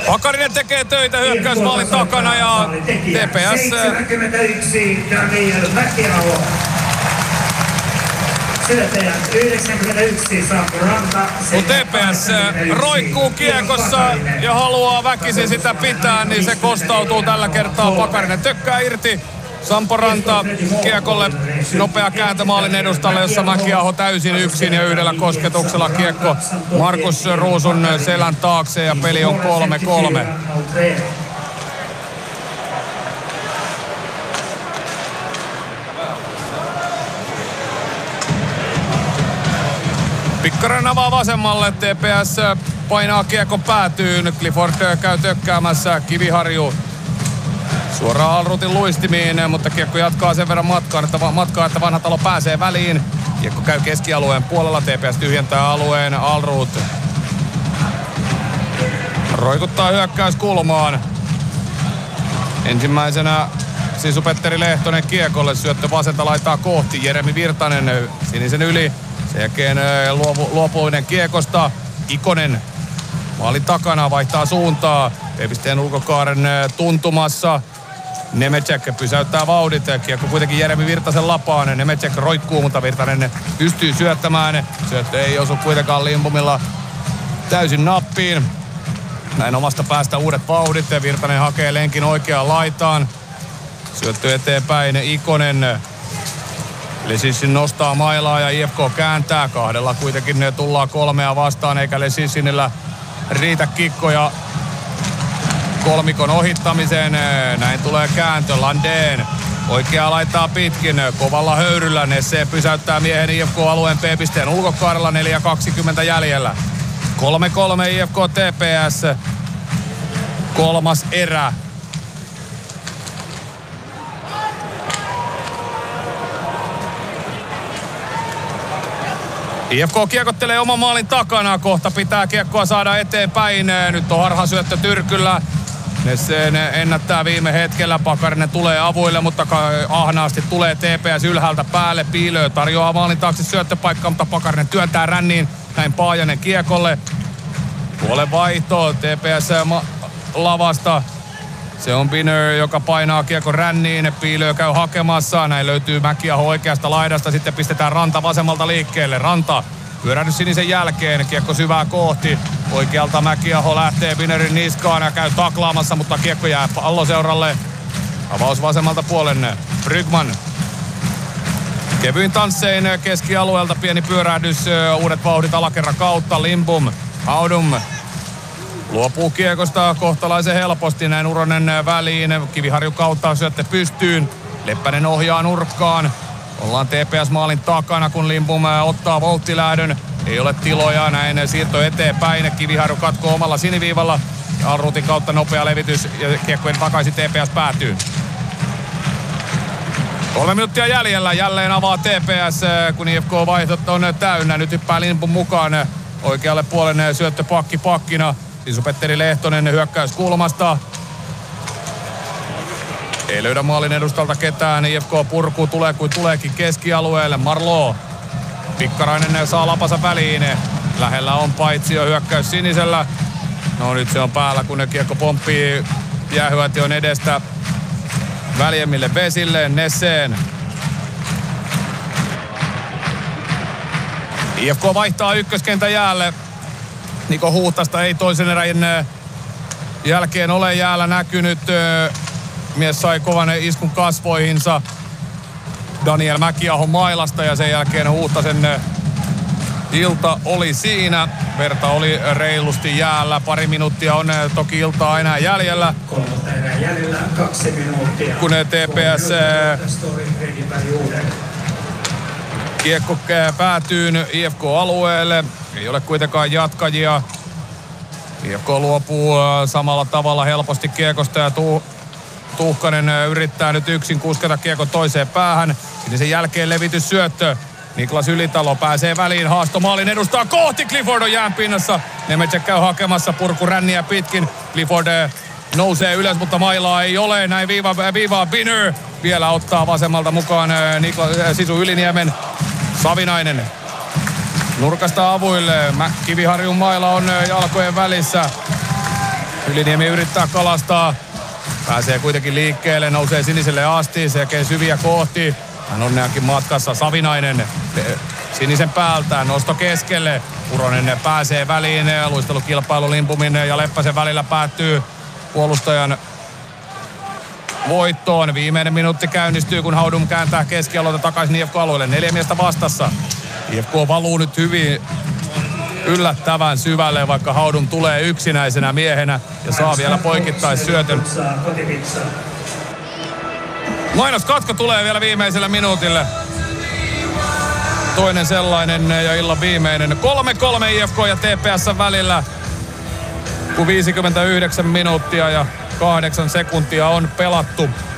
Pakarinen tekee töitä hyökkäysmaalin takana ja TPS 71 Daniel Mäkiaho. Syöttäjä 91 Samporanta. Kun TPS roikkuu kiekossa ja haluaa väkisin sitä pitää, niin se kostautuu tällä kertaa. Pakarinen tökkää irti. Samporanta kiekolle nopea kääntö maalin edustalle, jossa Mäkiaho täysin yksin ja yhdellä kosketuksella kiekko Markus Ruusun selän taakse ja peli on 3-3. Pikkarainen avaa vasemmalle, TPS painaa kiekon päätyyn, Clifford käy tökkäämässä, Kiviharju suoraan Alrutin luistimiin, mutta kiekko jatkaa sen verran matkaa, että Vanhatalo pääsee väliin. Kiekko käy keskialueen puolella, TPS tyhjentää alueen, Alrut roikuttaa hyökkäyskulmaan. Ensimmäisenä Sisu-Petteri Lehtonen kiekolle, syöttö vasenta laitaa kohti, Jeremi Virtanen sinisen yli. Sen jälkeen luopuinen kiekosta, Ikonen maalin takana vaihtaa suuntaa, P-pisteen ulkokaaren tuntumassa. Nemecek pysäyttää vauhdit, kiekko kuitenkin Jeremi Virtasen lapaan. Nemecek roikkuu, mutta Virtanen pystyy syöttämään. Syöttö ei osu kuitenkaan Limbomilla täysin nappiin. Näin omasta päästä uudet vauhdit. Virtanen hakee lenkin oikeaan laitaan. Syöttö eteenpäin Ikonen. Lesissin nostaa mailaa ja IFK kääntää. Kahdella kuitenkin ne tullaan kolmea vastaan, eikä Lesissinillä riitä kikkoja kolmikon ohittamiseen. Näin tulee kääntö. Landeen oikeaa laittaa pitkin. Kovalla höyryllä Nesse pysäyttää miehen IFK-alueen P-pisteen ulkokaarella. 4.20 jäljellä. 3-3 IFK TPS. Kolmas erä. IFK kiekottelee oman maalin takana. Kohta pitää kiekkoa saada eteenpäin. Nyt on harhasyöttö Tyrkyllä. Nessen ennättää viime hetkellä. Pakarinen tulee avuille, mutta ahnaasti tulee TPS ylhäältä päälle. Piilö tarjoaa maalin taakse syöttöpaikkaa, mutta Pakarinen työntää ränniin. Näin Paajanen kiekolle. Puolen vaihto TPS lavasta. Se on Binner, joka painaa kiekon ränniin. Piilö käy hakemassa. Näin löytyy Mäkiaho oikeasta laidasta. Sitten pistetään Ranta vasemmalta liikkeelle. Ranta pyörähdys sinisen jälkeen. Kiekko syvää kohti. Oikealta Mäkiaho lähtee Binnerin niskaan ja käy taklaamassa, mutta kiekko jää palloseuralle. Avaus vasemmalta puolen. Brygman. Kevyin tanssein keskialueelta. Pieni pyörähdys. Uudet vauhdit alakerran kautta. Limbom. Audum. Luopuu kiekosta kohtalaisen helposti, näin Uronen väliin. Kiviharju kautta syötte pystyyn. Leppänen ohjaa nurkkaan. Ollaan TPS-maalin takana, kun Limbum ottaa volttilähdön. Ei ole tiloja, näin siirto eteenpäin. Kiviharju katkoo omalla siniviivalla. Alrutin kautta nopea levitys ja kiekkojen takaisin TPS päätyy. 3 minuuttia jäljellä. Jälleen avaa TPS, kun IFK-vaihtot on täynnä. Nyt hyppää Limbum mukaan oikealle puolen syöttö pakkina. Sisu-Petteri Lehtonen hyökkäyskulmasta. Ei löydä maalin edustalta ketään. IFK purkuu tulee kuin tuleekin keskialueelle. Marlo. Pikkarainen saa lapansa väliin. Lähellä on Paitsio hyökkäys sinisellä. No nyt se on päällä, kun ne kiekko pomppii jäähyötion edestä väljemmille vesille. Nesseen. IFK vaihtaa ykköskentän jäälle. Niko Huhtasta ei toisen erän jälkeen ole jäällä näkynyt. Mies sai kovan iskun kasvoihinsa Daniel Mäkiahon mailasta ja sen jälkeen Huhtasen ilta oli siinä. Verta oli reilusti jäällä. Pari minuuttia on toki iltaa enää jäljellä. Kolmosta enää jäljellä 2 minuuttia. Kun TPS kiekko päätyy IFK-alueelle. Ei ole kuitenkaan jatkajia. IFK luopuu samalla tavalla helposti kiekosta ja Tuhkanen yrittää nyt yksin kuskata kiekon toiseen päähän. Sitten sen jälkeen levitys syöttö. Niklas Ylitalo pääsee väliin. Haasto maalin edustaa kohti. Clifford on jäänpinnassa. Nemecek käy hakemassa purkuränniä pitkin. Clifford nousee ylös, mutta mailaa ei ole. Näin viivaa Binner. Vielä ottaa vasemmalta mukaan Sisu Yliniemen. Savinainen. Nurkasta avuille. Kiviharjun maila on jalkojen välissä. Yliniemi yrittää kalastaa. Pääsee kuitenkin liikkeelle, nousee siniselle asti, sekee syviä kohti. Hän on näinkin matkassa. Savinainen sinisen päältä, nosto keskelle. Uronen pääsee väliin, luistelukilpailu Limpumin ja Leppäsen välillä päättyy puolustajan voittoon. Viimeinen minuutti käynnistyy, kun Haudum kääntää keskialueelta takaisin IFK-alueelle. 4 miestä vastassa. IFK valuu nyt hyvin yllättävän syvälle, vaikka Haudum tulee yksinäisenä miehenä ja saa vielä poikittaisyötön. Mainoskatko tulee vielä viimeisellä minuutille. Toinen sellainen ja illan viimeinen. 3-3 IFK ja TPS välillä, kun 59 minuuttia ja 8 sekuntia on pelattu.